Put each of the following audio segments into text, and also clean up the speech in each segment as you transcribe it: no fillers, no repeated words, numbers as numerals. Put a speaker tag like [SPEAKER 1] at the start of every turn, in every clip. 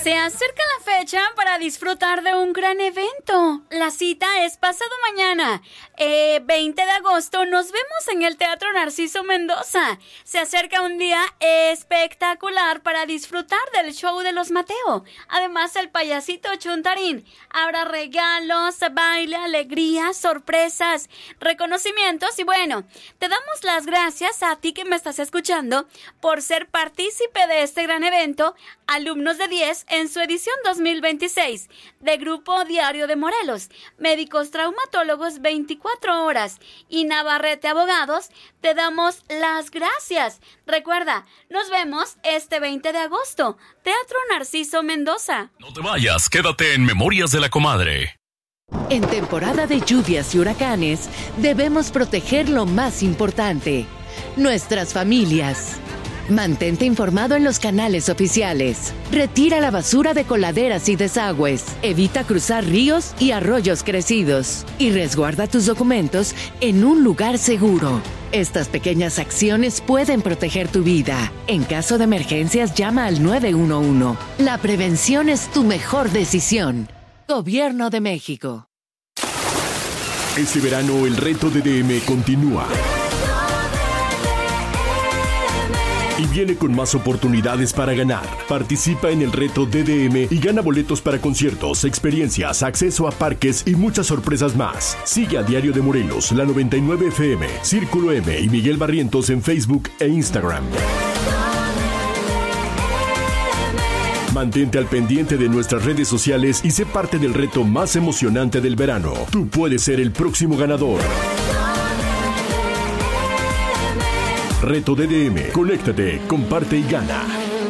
[SPEAKER 1] Se acerca la fecha para disfrutar de un gran evento. La cita es pasado mañana, 20 de agosto. Nos vemos en el Teatro Narciso Mendoza. Se acerca un día espectacular para disfrutar del show de los Mateo. Además, el payasito Chuntarín. Habrá regalos, baile, alegría, sorpresas, reconocimientos y bueno, te damos las gracias a ti que me estás escuchando por ser partícipe de este gran evento. Alumnos de 10 en su edición 2026 de Grupo Diario de Morelos, médicos traumatólogos 24 horas y Navarrete Abogados, te damos las gracias. Recuerda, nos vemos este 20 de agosto, Teatro Narciso Mendoza.
[SPEAKER 2] No te vayas, quédate en Memorias de la Comadre.
[SPEAKER 3] En temporada de lluvias y huracanes, debemos proteger lo más importante, nuestras familias. Mantente informado en los canales oficiales. Retira la basura de coladeras y desagües. Evita cruzar ríos y arroyos crecidos. Y resguarda tus documentos en un lugar seguro. Estas pequeñas acciones pueden proteger tu vida. En caso de emergencias, llama al 911. La prevención es tu mejor decisión. Gobierno de México.
[SPEAKER 4] Este verano el reto de DM continúa. Y viene con más oportunidades para ganar. Participa en el reto DDM y gana boletos para conciertos, experiencias, acceso a parques y muchas sorpresas más. Sigue a Diario de Morelos, la 99 FM, Círculo M y Miguel Barrientos en Facebook e Instagram. Mantente al pendiente de nuestras redes sociales y sé parte del reto más emocionante del verano. Tú puedes ser el próximo ganador. Reto DDM. Conéctate, comparte y gana.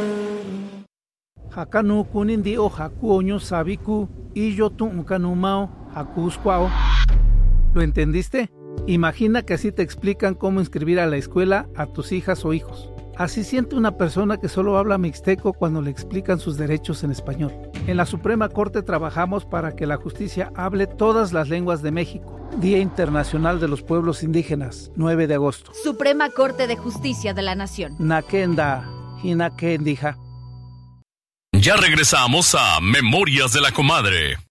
[SPEAKER 5] Hakanu kunindi o hakuoño sabiku y yo tu ukanumao hakusquao. ¿Lo entendiste? Imagina que así te explican cómo inscribir a la escuela a tus hijas o hijos. Así siente una persona que solo habla mixteco cuando le explican sus derechos en español. En la Suprema Corte trabajamos para que la justicia hable todas las lenguas de México. Día Internacional de los Pueblos Indígenas, 9 de agosto.
[SPEAKER 6] Suprema Corte de Justicia de la Nación.
[SPEAKER 5] Nakenda, Hinakendija.
[SPEAKER 2] Ya regresamos a Memorias de la Comadre.